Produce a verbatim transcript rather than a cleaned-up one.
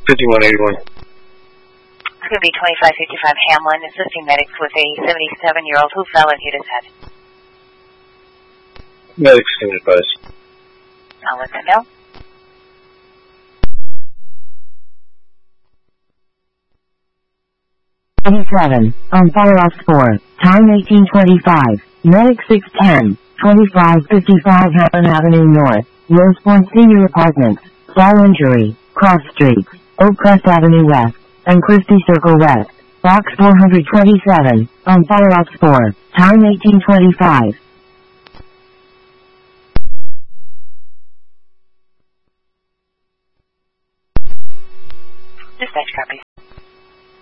fifty-one eighty-one. It's going to be twenty-five fifty-five Hamlin, assisting medics with a seventy-seven-year-old who fell and hit his head. Medics can advise. I'll let them know. eighty-seven, on Fireoff four, time eighteen twenty-five, Medic six ten, twenty-five fifty-five Happen Avenue North, Rose Point Senior Apartments, fall injury, cross streets, Oakcrest Avenue West, and Christie Circle West, box four twenty-seven, on Fireoff four, time eighteen twenty-five.